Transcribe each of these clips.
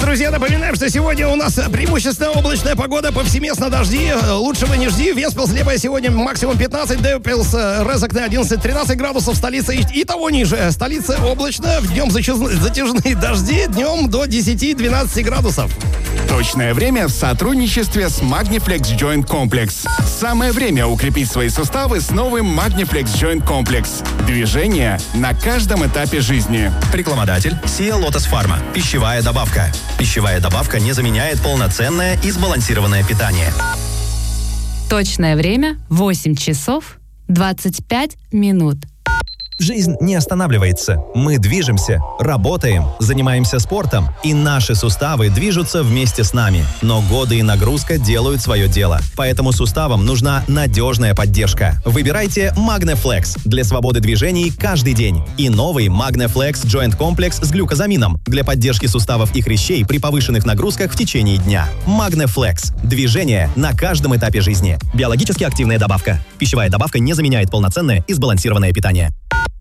друзья, напоминаем, что сегодня у нас преимущественно облачная погода, повсеместно дожди. Лучшего не жди. Веспилс, Лепая сегодня максимум 15, Дэвпилс, Резакне 11-13 градусов, столица и того ниже. Столица облачно, днем затяжные дожди, днем до 10-12 градусов. Точное время в сотрудничестве с Magniflex Joint Complex. Самое время укрепить свои суставы с новым Magniflex Joint Complex. Движение на каждом этапе жизни. Рекламодатель Sia Lotus Pharma. Пищевая добавка. Пищевая добавка не заменяет полноценное и сбалансированное питание. Точное время 8 часов 25 минут. Жизнь не останавливается. Мы движемся, работаем, занимаемся спортом, и наши суставы движутся вместе с нами. Но годы и нагрузка делают свое дело. Поэтому суставам нужна надежная поддержка. Выбирайте Magneflex для свободы движений каждый день. И новый Magneflex Joint Complex с глюкозамином для поддержки суставов и хрящей при повышенных нагрузках в течение дня. Magneflex. Движение на каждом этапе жизни. Биологически активная добавка. Пищевая добавка не заменяет полноценное и сбалансированное питание.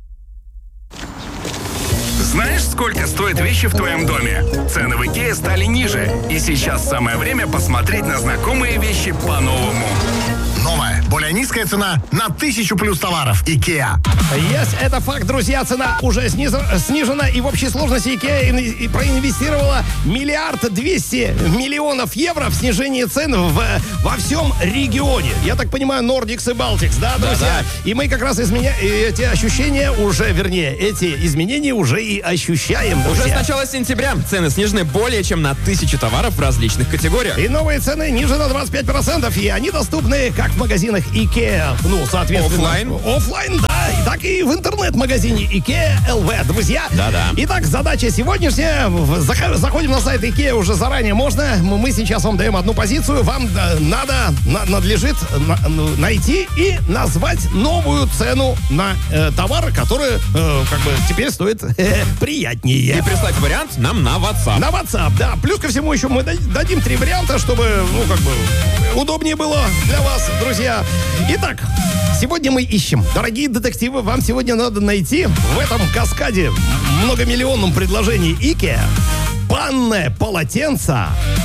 Знаешь, сколько стоят вещи в твоем доме? Цены в Икее стали ниже. И сейчас самое время посмотреть на знакомые вещи по-новому. Новая, более низкая цена на 1000 плюс товаров. Икеа. Есть, это факт, друзья. Цена уже снижена, и в общей сложности Икеа проинвестировала 1 200 000 000 евро в снижение цен во всем регионе. Я так понимаю, Nordics и Baltics, да, друзья? Да. И мы как раз эти ощущения уже, вернее, эти изменения уже и ощущаем, друзья. Уже с начала сентября цены снижены более чем на 1000 товаров в различных категориях. И новые цены ниже на 25%, и они доступны как в магазинах Икеа, ну, соответственно... Оффлайн, да, и так и в интернет-магазине Икеа ЛВ, друзья. Да-да. Итак, задача сегодняшняя. Заходим на сайт Икеа уже заранее можно. Мы сейчас вам даем одну позицию. Вам надлежит найти и назвать новую цену на товар, который как бы теперь стоит приятнее. И прислать вариант нам на WhatsApp. На WhatsApp, да. Плюс ко всему еще мы дадим 3 варианта, чтобы, ну, как бы удобнее было для вас, друзья. Итак, сегодня мы ищем. Дорогие детективы, вам сегодня надо найти в этом каскаде многомиллионном предложении Икеа банное полотенце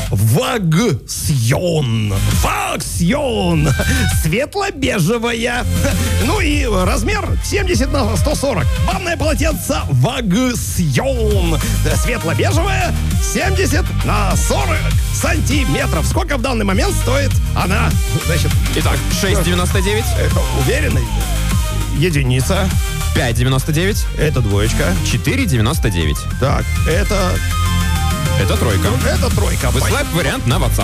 Ваксион. Светло-бежевое. Ну и размер 70 на 140. Банное полотенце Ваксион. Светло-бежевое 70 на 40 сантиметров. Сколько в данный момент стоит она? Значит, итак, 6,99. Уверенный? Единица. 5,99. Это двоечка. 4,99. Так, это тройка. Это тройка. Высылай вариант на WhatsApp.